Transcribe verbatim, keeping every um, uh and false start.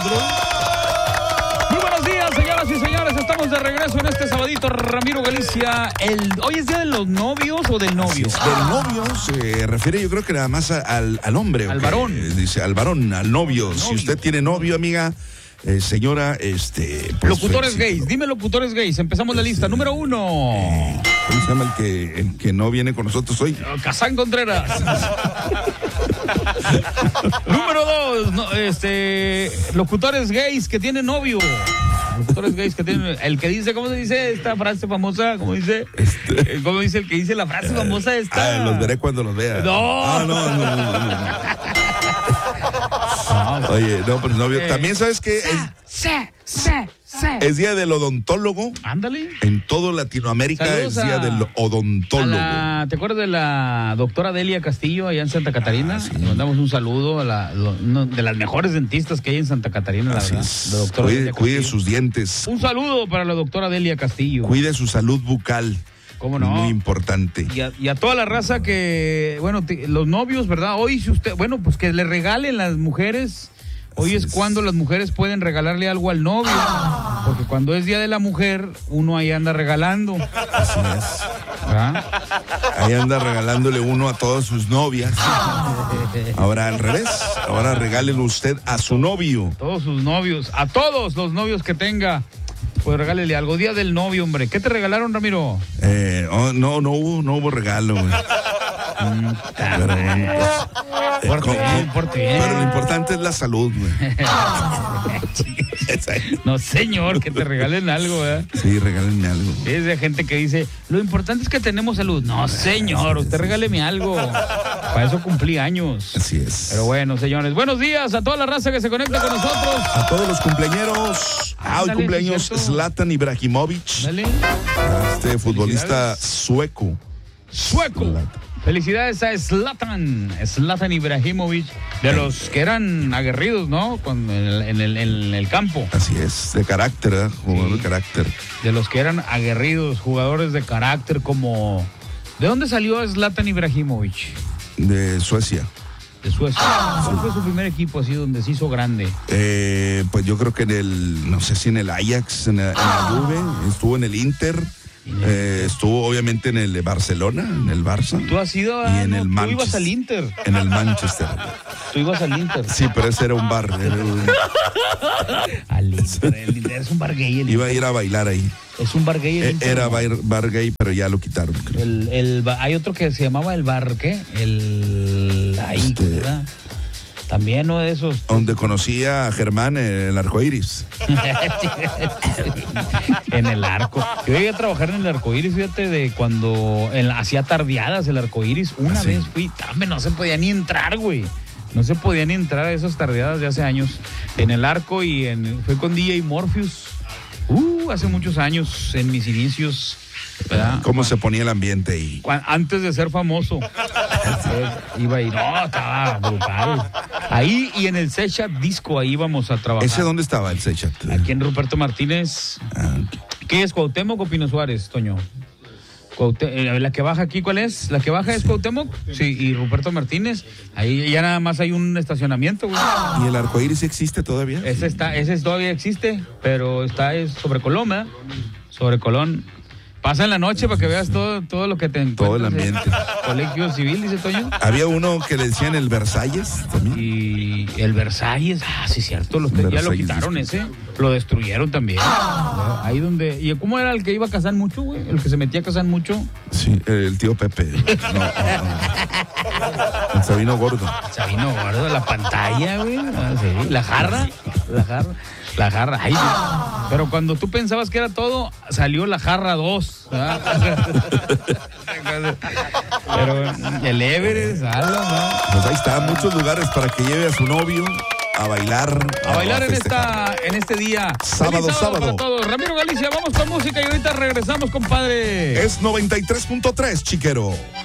Muy buenos días, señoras y señores. Estamos de regreso en este sabadito. Ramiro Galicia. El, ¿Hoy es día de los novios o del novio? Del novio se refiere, yo creo que nada más a, al, al hombre. Al okay. varón. Dice al varón, al novio. Al Si novio. usted tiene novio, amiga, eh, señora, este. Pues, locutores felicito. gays. Dime locutores gays. Empezamos la lista. Número uno. Eh, ¿Cómo se llama el que, el que no viene con nosotros hoy? Kazán Contreras. Número dos. No, este, locutores gays que tienen novio. Locutores gays que tienen. El que dice, ¿cómo se dice esta frase famosa? ¿Cómo dice? Este. ¿Cómo dice el que dice la frase famosa esta? Ah, los veré cuando los vea. No. Ah, no, no, no, no, no. Oye, no, pero novio. Eh. También, ¿sabes qué? Es, Sí, sí, sí. es día del odontólogo. Ándale. En todo Latinoamérica Saludos es día a- del A odontólogo. la- ¿Te acuerdas de la doctora Delia Castillo allá en Santa Catarina? Ah, sí. Le mandamos un saludo a la, lo- no, de las mejores dentistas que hay en Santa Catarina, la Así verdad. es. La doctora Cuide, Delia cuide Castillo. sus dientes. Un saludo para la doctora Delia Castillo. Cuide su salud bucal. ¿Cómo no? Muy importante. Y a, y a toda la raza que, bueno, te- los novios, ¿verdad? Hoy si usted, bueno, pues que le regalen las mujeres. Hoy Así es, es. cuando las mujeres pueden regalarle algo al novio. Porque cuando es Día de la Mujer, uno ahí anda regalando. Así es. ¿Verdad? Ahí anda regalándole uno a todas sus novias. Ahora al revés. Ahora regálelo usted a su novio. Todos sus novios, a todos los novios que tenga, pues regálele algo. Día del novio, hombre. ¿Qué te regalaron, Ramiro? Eh, oh, no, no hubo, no hubo regalo, güey. Pero bueno, pues, eh, Porte ¿cómo? bien, porte bien. Pero lo importante es la salud, güey. No, señor, que te regalen algo, ¿verdad? Sí, regálenme algo. Es de gente que dice, lo importante es que tenemos salud. No, señor, usted regáleme algo. Para eso cumplí años. Así es. Pero bueno, señores, buenos días a toda la raza que se conecta con nosotros. A todos los cumpleaños. Ah, hoy Ándale, cumpleaños sí, cierto. Zlatan Ibrahimovic. Dale. Este futbolista Felicidades. sueco. Sueco. Felicidades a Zlatan, Zlatan Ibrahimovic, de los que eran aguerridos, ¿no? Con el- en, el, en el campo. Así es, de carácter, ¿eh? Jugador Sí. de carácter. De los que eran aguerridos, jugadores de carácter como... ¿De dónde salió Zlatan Ibrahimovic? De Suecia. De Suecia. ¿Cuál fue su primer equipo así donde se hizo grande? Eh, pues yo creo que en el, no sé si en el Ajax, en, la- en la Juve, estuvo en el Inter, eh, estuvo obviamente en el Barcelona, en el Barça, Tú has ido Y a... en no, el tú Manchester. ibas al Inter. en el Manchester. Tú ibas al Inter. Sí, pero ese era un bar. era un- Al Inter. El Inter es un bar gay. el iba a Inter. ir a bailar ahí. Es un bar gay. el Eh, Inter, Era ¿no? bar, bar gay, pero ya lo quitaron, creo. El, el, ba- hay otro que se llamaba el bar, ¿qué? El... Ahí, Este- ¿verdad? También uno de esos. Donde conocí a Germán, eh, el arcoíris. En el arco. Yo llegué a trabajar en el arco iris, fíjate, de cuando en la- hacía tardeadas el arco iris. Una ¿Ah, sí? vez fui, dame, no se podía ni entrar, güey. No se podía ni entrar a esas tardeadas de hace años. En el arco y en, fue con D J Morpheus. Uh, hace muchos años, en mis inicios. ¿Verdad? ¿Cómo se ponía el ambiente ahí? Cuan- Antes de ser famoso. Iba ahí, no, estaba brutal. Ahí y en el Sechat Disco, ahí íbamos a trabajar. ¿Ese dónde estaba el Sechat? Aquí en Ruperto Martínez. Ah, ok. ¿Qué es, Cuauhtémoc o Pino Suárez, Toño? Cuaute- eh, la que baja aquí, ¿cuál es? ¿La que baja es Cuauhtémoc? Sí, y Ruperto Martínez. Ahí ya nada más hay un estacionamiento, güey. ¿Y el arcoíris existe todavía? Ese, está, ese todavía existe, pero está es sobre Colón, ¿eh? Sobre Colón. Pasa en la noche para que veas todo, todo lo que te encuentras. Todo el en ambiente. Colegio Civil, dice Toño. Había uno que le decían el Versalles también. Y el Versalles, ah, sí, cierto, los que ya lo Versalles, quitaron disco. ese, lo destruyeron también. Ahí donde. ¿Y cómo era el que iba a cazar mucho, güey? El que se metía a cazar mucho. Sí, el tío Pepe. No, no, no. El Sabino Gordo. Sabino Gordo, la pantalla, güey. Ah, sí. La jarra, la jarra, la jarra. Ay, pero cuando tú pensabas que era todo, salió la jarra dos. Pero el Everest, algo, ¿no? Pues ahí está, muchos lugares para que lleve a su novio a bailar. A bailar en festejar. esta, en este día. Sábado, Feliz sábado. para todos. Ramiro Galicia, vamos con música y ahorita regresamos, compadre. Es noventa y tres punto tres, chiquero.